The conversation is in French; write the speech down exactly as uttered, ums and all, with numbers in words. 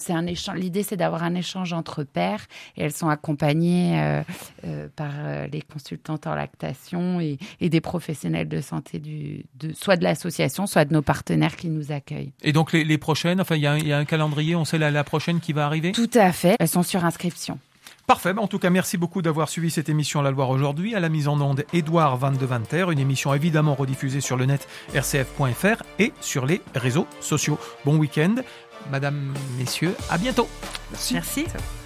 c'est un échange. L'idée, c'est d'avoir un échange entre pairs et elles sont accompagnées euh, euh, par euh, les consultantes en lactation et, et des professionnels de santé, du, de, soit de l'association, soit de nos partenaires qui nous accueillent. Et donc les, les prochaines, enfin il y a, y a un calendrier, on sait la, la prochaine qui va arriver ? Tout à fait, elles sont sur inscription. Parfait. En tout cas, merci beaucoup d'avoir suivi cette émission La Loire aujourd'hui. À la mise en onde, Édouard Van de Vanter, une émission évidemment rediffusée sur le net r c f point f r et sur les réseaux sociaux. Bon week-end. Madame, messieurs, à bientôt. Merci. Merci.